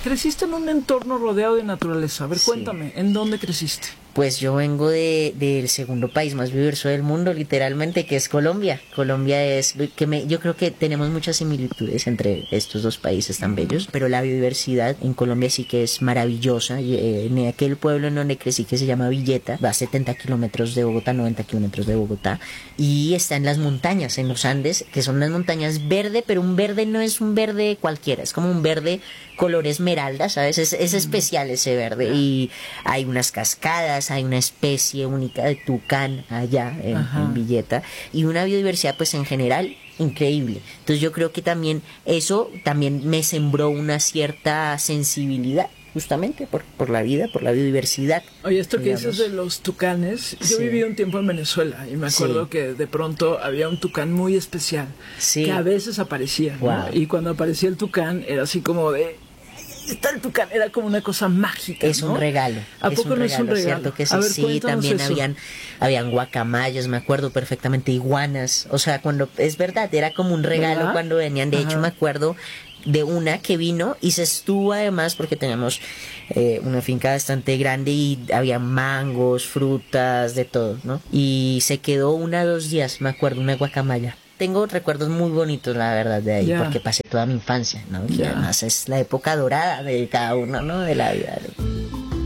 Creciste en un entorno rodeado de naturaleza. A ver, Sí. cuéntame, ¿en dónde creciste? Pues yo vengo del segundo país más biodiverso del mundo, literalmente, que es Colombia. Colombia es, yo creo que tenemos muchas similitudes entre estos dos países tan bellos, pero la biodiversidad en Colombia sí que es maravillosa. En aquel pueblo en donde crecí, que se llama Villeta, va a 70 kilómetros de Bogotá, 90 kilómetros de Bogotá, y está en las montañas, en los Andes, que son unas montañas verde, pero un verde no es un verde cualquiera, es como un verde color esmeralda, ¿sabes? Es especial ese verde, y hay unas cascadas, hay una especie única de tucán allá en Villeta, y una biodiversidad pues en general increíble. Entonces yo creo que también eso también me sembró una cierta sensibilidad justamente por la vida, por la biodiversidad. Oye, esto que digamos. dices de los tucanes, yo Sí. viví un tiempo en Venezuela y me acuerdo Sí. que de pronto había un tucán muy especial, Sí. que a veces aparecía, ¿no? Wow. Y cuando aparecía el tucán era así como de... "Ahí está el tucán", era como una cosa mágica, Es ¿no? un regalo. ¿A poco no es un regalo? ¿Cierto que sí? A ver, Sí, cuéntanos también eso. habían guacamayas, me acuerdo perfectamente, iguanas. O sea, cuando, es verdad, era como un regalo ¿Verdad? cuando venían. De hecho, Ajá. me acuerdo de una que vino y se estuvo además porque teníamos una finca bastante grande y había mangos, frutas, de todo, ¿no? Y se quedó 2 días, me acuerdo, una guacamaya. Tengo recuerdos muy bonitos, la verdad, de ahí, Ya. porque pasé toda mi infancia, ¿no? Y Ya. además es la época dorada de cada uno, ¿no? De la vida.